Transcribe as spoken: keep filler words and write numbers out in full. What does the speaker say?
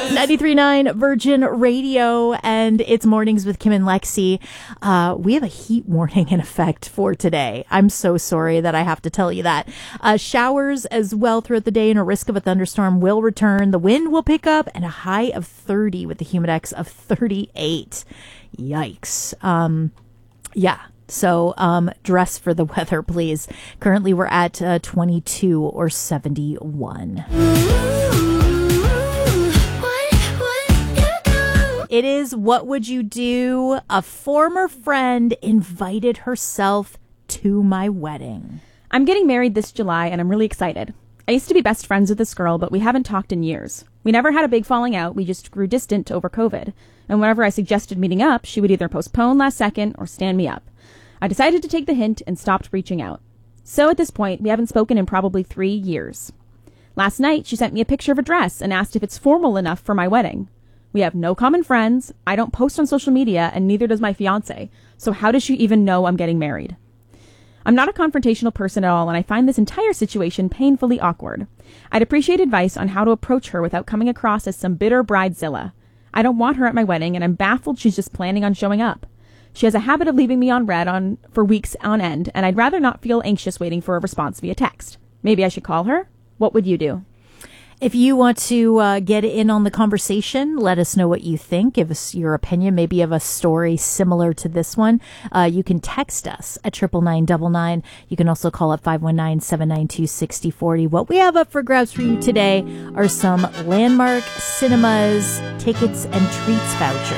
ninety-three point nine Virgin Radio, and it's Mornings with Kim and Lexi. Uh, we have a heat warning in effect for today. I'm so sorry that I have to tell you that. Uh, showers as well throughout the day, and a risk of a thunderstorm will return. The wind will pick up, and a high of thirty with the humidex of thirty-eight. Yikes. Um, yeah. So um, dress for the weather, please. Currently, we're at uh, twenty-two or seventy-one. It is What Would You Do? A former friend invited herself to my wedding. I'm getting married this July, and I'm really excited. I used to be best friends with this girl, but we haven't talked in years. We never had a big falling out. We just grew distant over COVID. And whenever I suggested meeting up, she would either postpone last second or stand me up. I decided to take the hint and stopped reaching out. So at this point, we haven't spoken in probably three years. Last night, she sent me a picture of a dress and asked if it's formal enough for my wedding. We have no common friends, I don't post on social media, and neither does my fiancé. So how does she even know I'm getting married? I'm not a confrontational person at all, and I find this entire situation painfully awkward. I'd appreciate advice on how to approach her without coming across as some bitter bridezilla. I don't want her at my wedding, and I'm baffled she's just planning on showing up. She has a habit of leaving me on red on for weeks on end, and I'd rather not feel anxious waiting for a response via text. Maybe I should call her? What would you do? If you want to uh, get in on the conversation, let us know what you think. Give us your opinion, maybe of a story similar to this one. Uh, you can text us at triple nine double nine. You can also call at five one nine, seven nine two, six zero four zero. What we have up for grabs for you today are some Landmark Cinemas tickets and treats vouchers.